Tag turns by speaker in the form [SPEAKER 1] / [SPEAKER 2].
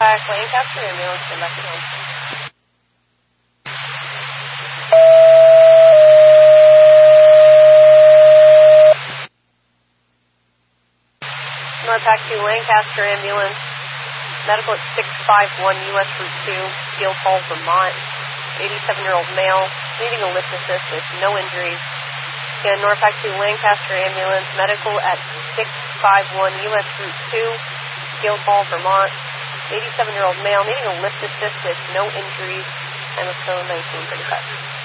[SPEAKER 1] Lancaster ambulance, come back to home. North Taxi Lancaster ambulance, medical at 651 US Route 2, Field Hall, Vermont. 87-year-old male, needing a lift assist with no injuries. Again, North Taxi Lancaster ambulance, medical at 651 US Route 2, Field Hall, Vermont. 87-year-old male, needing a lift assist with no injuries, and a code 1935.